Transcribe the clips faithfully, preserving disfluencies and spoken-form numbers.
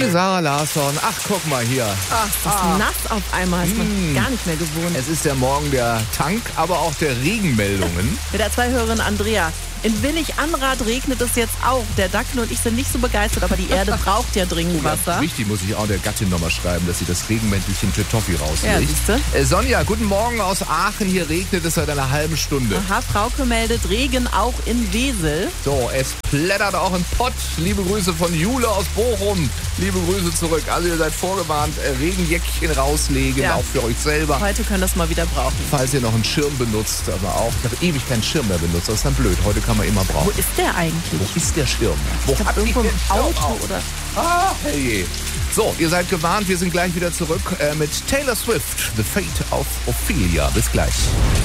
Die Sarah Larsson. Ach, guck mal hier. Ach, es ist ah. nass auf einmal. Ist man gar nicht mehr gewohnt. Es ist der Morgen der Tank, aber auch der Regenmeldungen. Mit der Zweihörerin Andrea. In Willig-Anrath regnet es jetzt auch. Der Dackel und ich sind nicht so begeistert, aber die Erde braucht ja dringend Wasser. Richtig, muss ich auch der Gattin nochmal schreiben, dass sie das Regenmäntelchen für Toffee rauslegt. Ja, siehste. Äh, Sonja, guten Morgen aus Aachen. Hier regnet es seit einer halben Stunde. Aha, Frauke meldet Regen auch in Wesel. So, es plättert auch im Pott. Liebe Grüße von Jule aus Bochum. Liebe Grüße zurück. Also ihr seid vorgewarnt, äh, Regenjäckchen rauslegen, Ja. auch für euch selber. Heute können das mal wieder brauchen. Falls ihr noch einen Schirm benutzt, aber auch. Ich habe ewig keinen Schirm mehr benutzt. Das ist dann blöd. Heute kann man immer brauchen. Wo ist der eigentlich? Wo ist der Schirm? Wo Ich glaub, hab irgendwo ich im den Schirm Auto auf? oder... Ah, hey. So, ihr seid gewarnt. Wir sind gleich wieder zurück äh, mit Taylor Swift. The Fate of Ophelia. Bis gleich.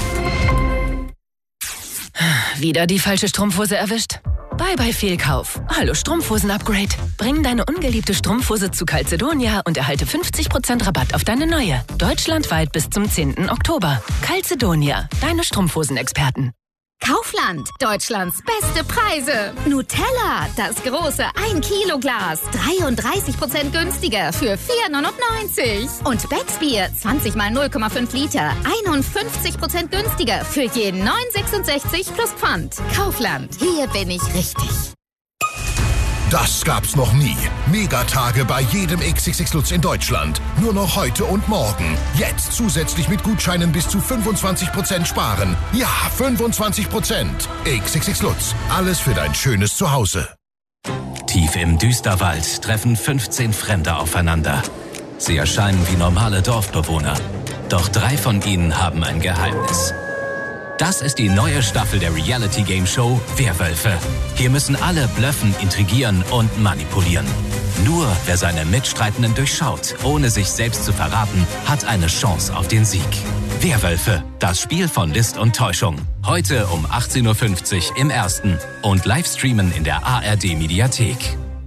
Wieder die falsche Strumpfhose erwischt? Bye bye Fehlkauf. Hallo Strumpfhosen-Upgrade. Bring deine ungeliebte Strumpfhose zu Calzedonia und erhalte fünfzig Prozent Rabatt auf deine neue. Deutschlandweit bis zum zehnten Oktober. Calzedonia, deine Strumpfhosenexperten. Kaufland, Deutschlands beste Preise. Nutella, das große ein Kilo Glas, dreiunddreißig Prozent günstiger für vier neunundneunzig. Und Becksbier, zwanzig mal null Komma fünf Liter, einundfünfzig Prozent günstiger für jeden neun sechsundsechzig plus Pfand. Kaufland, hier bin ich richtig. Das gab's noch nie. Megatage bei jedem X X X Lutz in Deutschland. Nur noch heute und morgen. Jetzt zusätzlich mit Gutscheinen bis zu fünfundzwanzig Prozent sparen. Ja, fünfundzwanzig Prozent. X X X Lutz. Alles für dein schönes Zuhause. Tief im Düsterwald treffen fünfzehn Fremde aufeinander. Sie erscheinen wie normale Dorfbewohner. Doch drei von ihnen haben ein Geheimnis. Das ist die neue Staffel der Reality-Game-Show Werwölfe. Hier müssen alle blöffen, intrigieren und manipulieren. Nur wer seine Mitstreitenden durchschaut, ohne sich selbst zu verraten, hat eine Chance auf den Sieg. Werwölfe, das Spiel von List und Täuschung. Heute um achtzehn Uhr fünfzig im Ersten und Livestreamen in der A R D-Mediathek.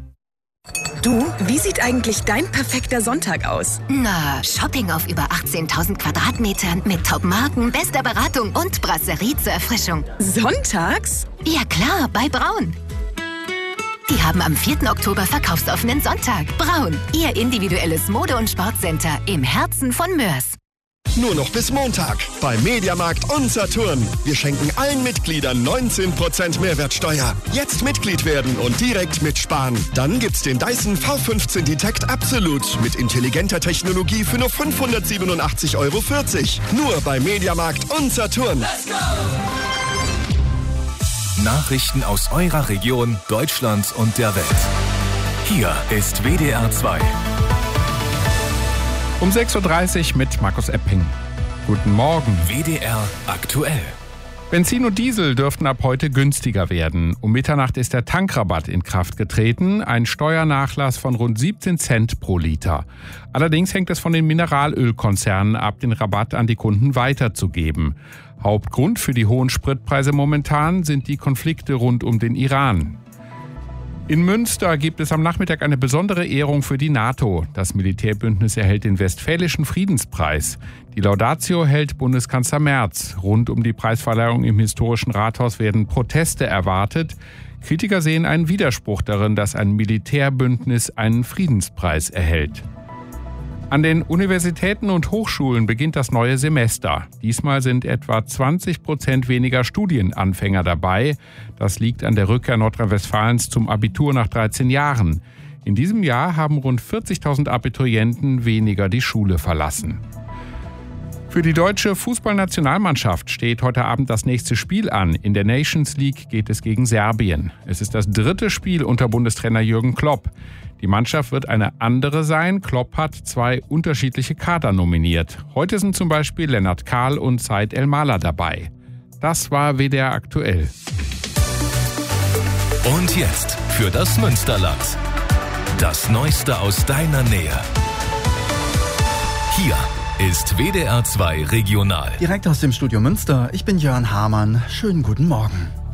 Du, wie sieht eigentlich dein perfekter Sonntag aus? Na, Shopping auf über achtzehntausend Quadratmetern mit Top-Marken, bester Beratung und Brasserie zur Erfrischung. Sonntags? Ja klar, bei Braun. Die haben am vierten Oktober verkaufsoffenen Sonntag. Braun, ihr individuelles Mode- und Sportcenter im Herzen von Mörs. Nur noch bis Montag bei Mediamarkt und Saturn. Wir schenken allen Mitgliedern neunzehn Prozent Mehrwertsteuer. Jetzt Mitglied werden und direkt mitsparen. Dann gibt's den Dyson V fünfzehn Detect Absolut mit intelligenter Technologie für nur fünfhundertsiebenundachtzig Euro vierzig. Nur bei Mediamarkt und Saturn. Let's go! Nachrichten aus eurer Region, Deutschlands und der Welt. Hier ist W D R zwei. Um sechs Uhr dreißig mit Markus Epping. Guten Morgen. W D R aktuell. Benzin und Diesel dürften ab heute günstiger werden. Um Mitternacht ist der Tankrabatt in Kraft getreten, ein Steuernachlass von rund siebzehn Cent pro Liter. Allerdings hängt es von den Mineralölkonzernen ab, den Rabatt an die Kunden weiterzugeben. Hauptgrund für die hohen Spritpreise momentan sind die Konflikte rund um den Iran. In Münster gibt es am Nachmittag eine besondere Ehrung für die NATO. Das Militärbündnis erhält den Westfälischen Friedenspreis. Die Laudatio hält Bundeskanzler Merz. Rund um die Preisverleihung im historischen Rathaus werden Proteste erwartet. Kritiker sehen einen Widerspruch darin, dass ein Militärbündnis einen Friedenspreis erhält. An den Universitäten und Hochschulen beginnt das neue Semester. Diesmal sind etwa zwanzig Prozent weniger Studienanfänger dabei. Das liegt an der Rückkehr Nordrhein-Westfalens zum Abitur nach dreizehn Jahren. In diesem Jahr haben rund vierzigtausend Abiturienten weniger die Schule verlassen. Für die deutsche Fußballnationalmannschaft steht heute Abend das nächste Spiel an. In der Nations League geht es gegen Serbien. Es ist das dritte Spiel unter Bundestrainer Jürgen Klopp. Die Mannschaft wird eine andere sein. Klopp hat zwei unterschiedliche Kader nominiert. Heute sind zum Beispiel Lennart Kahl und Said El-Mala dabei. Das war W D R aktuell. Und jetzt für das Münsterland. Das Neueste aus deiner Nähe. Hier ist W D R zwei Regional. Direkt aus dem Studio Münster, ich bin Jörn Hamann. Schönen guten Morgen.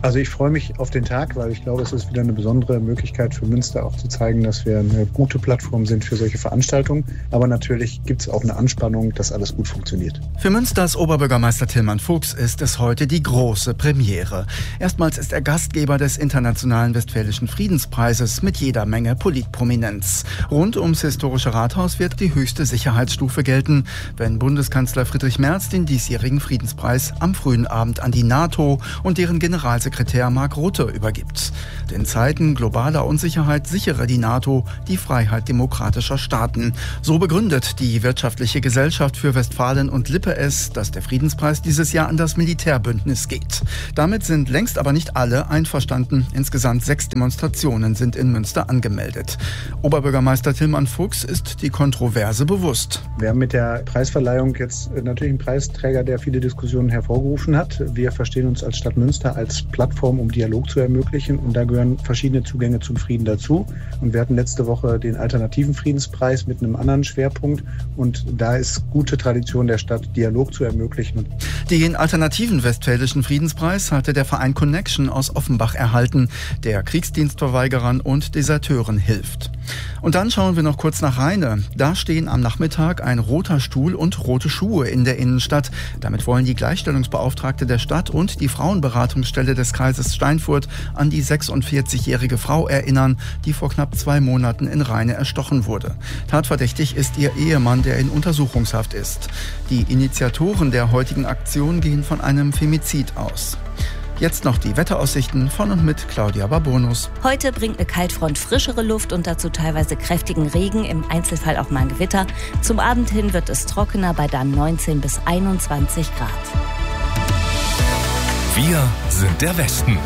Also ich freue mich auf den Tag, weil ich glaube, es ist wieder eine besondere Möglichkeit für Münster auch zu zeigen, dass wir eine gute Plattform sind für solche Veranstaltungen. Aber natürlich gibt es auch eine Anspannung, dass alles gut funktioniert. Für Münsters Oberbürgermeister Tillmann Fuchs ist es heute die große Premiere. Erstmals ist er Gastgeber des Internationalen Westfälischen Friedenspreises mit jeder Menge Politprominenz. Rund ums historische Rathaus wird die höchste Sicherheitsstufe gelten, wenn Bundeskanzler Friedrich Merz den diesjährigen Friedenspreis am frühen Abend an die NATO und deren Generalsekretär Mark Rutte übergibt. In Zeiten globaler Unsicherheit sichere die NATO die Freiheit demokratischer Staaten. So begründet die Wirtschaftliche Gesellschaft für Westfalen und Lippe es, dass der Friedenspreis dieses Jahr an das Militärbündnis geht. Damit sind längst aber nicht alle einverstanden. Insgesamt sechs Demonstrationen sind in Münster angemeldet. Oberbürgermeister Tillmann Fuchs ist die Kontroverse bewusst. Wir haben mit der Preisverleihung jetzt natürlich einen Preisträger, der viele Diskussionen hervorgerufen hat. Wir verstehen uns als Stadt Münster als Plattform, um Dialog zu ermöglichen. Und da gehören verschiedene Zugänge zum Frieden dazu. Und wir hatten letzte Woche den alternativen Friedenspreis mit einem anderen Schwerpunkt. Und da ist gute Tradition der Stadt, Dialog zu ermöglichen. Den alternativen Westfälischen Friedenspreis hatte der Verein Connection aus Offenbach erhalten, der Kriegsdienstverweigerern und Deserteuren hilft. Und dann schauen wir noch kurz nach Rheine. Da stehen am Nachmittag ein roter Stuhl und rote Schuhe in der Innenstadt. Damit wollen die Gleichstellungsbeauftragte der Stadt und die Frauenberatungsstelle des Kreises Steinfurt an die sechsundvierzigjährige Frau erinnern, die vor knapp zwei Monaten in Rheine erstochen wurde. Tatverdächtig ist ihr Ehemann, der in Untersuchungshaft ist. Die Initiatoren der heutigen Aktion gehen von einem Femizid aus. Jetzt noch die Wetteraussichten von und mit Claudia Babonus. Heute bringt eine Kaltfront frischere Luft und dazu teilweise kräftigen Regen, im Einzelfall auch mal ein Gewitter. Zum Abend hin wird es trockener bei dann neunzehn bis einundzwanzig Grad. Wir sind der Westen.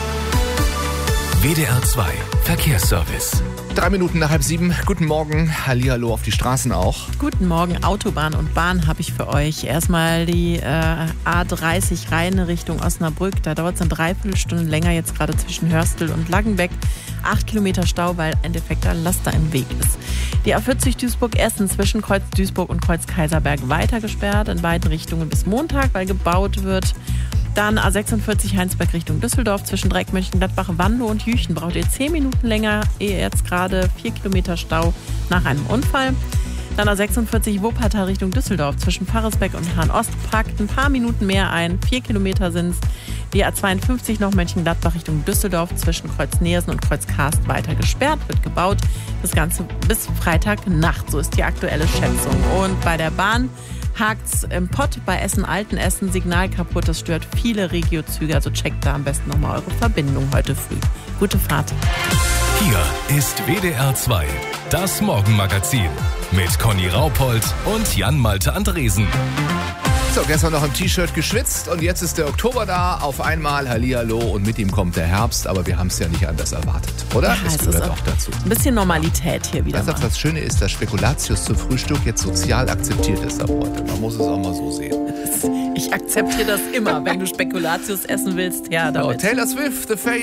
W D R zwei Verkehrsservice. Drei Minuten nach halb sieben. Guten Morgen. Hallihallo auf die Straßen auch. Guten Morgen. Autobahn und Bahn habe ich für euch. Erstmal die äh, A dreißig Rheine Richtung Osnabrück. Da dauert es eine Dreiviertelstunde länger jetzt gerade zwischen Hörstel und Langenbeck. Acht Kilometer Stau, weil ein defekter Laster im Weg ist. Die A vierzig Duisburg-Essen zwischen Kreuz Duisburg und Kreuz Kaiserberg weiter gesperrt in beiden Richtungen bis Montag, weil gebaut wird. Dann A sechsundvierzig Heinsberg Richtung Düsseldorf zwischen Dreieck Mönchengladbach, Wanlo und Jüchen. Braucht ihr zehn Minuten länger, ehe jetzt gerade vier Kilometer Stau nach einem Unfall. Dann A sechsundvierzig Wuppertal Richtung Düsseldorf zwischen Pfarrersbeck und Hahn-Ost packt ein paar Minuten mehr ein. Vier Kilometer sind es. Die A zweiundfünfzig noch Mönchengladbach Richtung Düsseldorf zwischen Kreuz Neersen und Kreuz Karst weiter gesperrt, wird gebaut. Das Ganze bis Freitagnacht, so ist die aktuelle Schätzung. Und bei der Bahn hakt's im Pott bei Essen-Altenessen, Signal kaputt, das stört viele Regiozüge, also checkt da am besten nochmal eure Verbindung heute früh. Gute Fahrt. Hier ist W D R zwei, das Morgenmagazin mit Conny Raupold und Jan-Malte Andresen. So, gestern noch im T-Shirt geschwitzt und jetzt ist der Oktober da, auf einmal Hallihallo und mit ihm kommt der Herbst, aber wir haben es ja nicht anders erwartet, oder? Ja, es gehört auch dazu. Ein bisschen Normalität hier wieder. Weißt du, das Schöne ist, dass Spekulatius zum Frühstück jetzt sozial akzeptiert ist ab heute. Man muss es auch mal so sehen. Ich akzeptiere das immer, wenn du Spekulatius essen willst, ja damit. So, Taylor Swift, The Fade.